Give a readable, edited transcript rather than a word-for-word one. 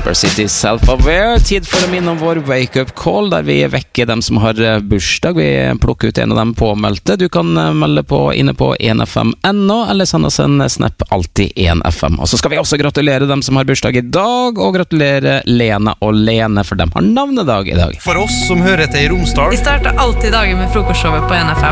Emperor City Self-Aware. Tid for å minne om vår wake-up call, der vi vekker dem som har bursdag. Vi plukker ut en av dem påmeldte. Du kan melde på inne på 1FM.no, eller sende oss en snap alltid 1FM. Og så skal vi også gratulere dem som har bursdag i dag, og gratulere Lena og Lene, for dem har navnedag i dag. For oss som hører til i Romsdal. Vi starter alltid dagen med frokostshowet på 1FM.